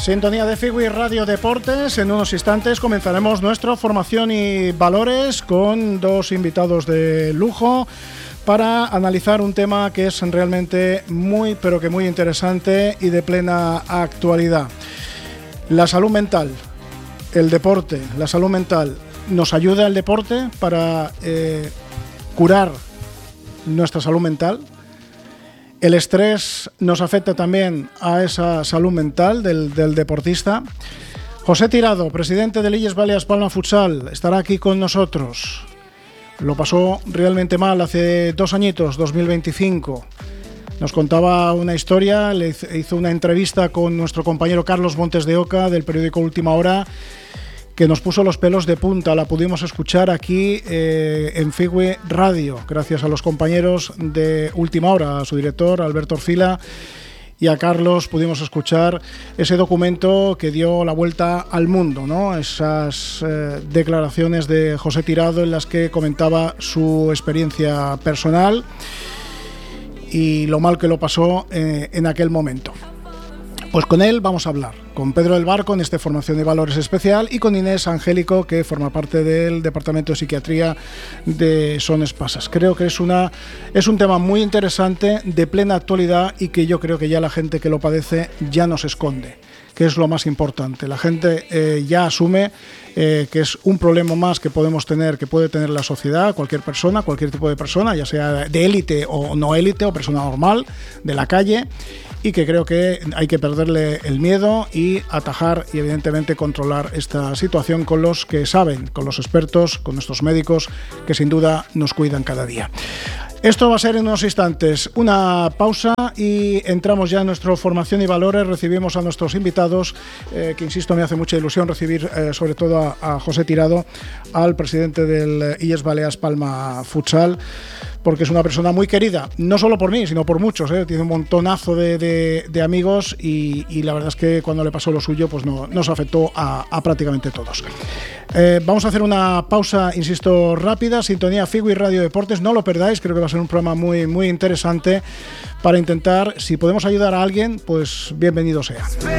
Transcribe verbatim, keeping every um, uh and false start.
Sintonía de Figui Radio Deportes. En unos instantes comenzaremos nuestra formación y valores con dos invitados de lujo para analizar un tema que es realmente muy, pero que muy interesante y de plena actualidad. La salud mental, el deporte, la salud mental. ¿Nos ayuda el deporte para eh, curar nuestra salud mental? El estrés nos afecta también a esa salud mental del, del deportista. José Tirado, presidente del Illes Balears Palma Futsal, estará aquí con nosotros. Lo pasó realmente mal hace dos añitos, dos mil veinticinco. Nos contaba una historia, le hizo una entrevista con nuestro compañero Carlos Montes de Oca del periódico Última Hora, que nos puso los pelos de punta. La pudimos escuchar aquí eh, en Figui Radio, gracias a los compañeros de Última Hora, a su director Alberto Orfila, y a Carlos pudimos escuchar ese documento que dio la vuelta al mundo, ¿no? Esas eh, declaraciones de José Tirado en las que comentaba su experiencia personal y lo mal que lo pasó eh, en aquel momento. Pues con él vamos a hablar, con Pedro del Barco en esta formación de valores especial y con Inés Angélico, que forma parte del Departamento de Psiquiatría de Son Espasas. Creo que es, una, es un tema muy interesante, de plena actualidad, y que yo creo que ya la gente que lo padece ya no se esconde, que es lo más importante. La gente eh, ya asume eh, que es un problema más que podemos tener, que puede tener la sociedad, cualquier persona, cualquier tipo de persona, ya sea de élite o no élite, o persona normal, de la calle, y que creo que hay que perderle el miedo y atajar y evidentemente controlar esta situación con los que saben, con los expertos, con nuestros médicos, que sin duda nos cuidan cada día. Esto va a ser en unos instantes una pausa y entramos ya en nuestra formación y valores. Recibimos a nuestros invitados, eh, que insisto, me hace mucha ilusión recibir eh, sobre todo a, a José Tirado, al presidente del Illes Balears Palma Futsal, porque es una persona muy querida, no solo por mí, sino por muchos, ¿eh? Tiene un montonazo de, de, de amigos y, y la verdad es que cuando le pasó lo suyo, pues no, nos afectó a, a prácticamente todos. Eh, vamos a hacer una pausa, insisto, rápida. Sintonía Figui Radio Deportes, no lo perdáis, creo que va a ser un programa muy, muy interesante para intentar, si podemos ayudar a alguien, pues bienvenido sea.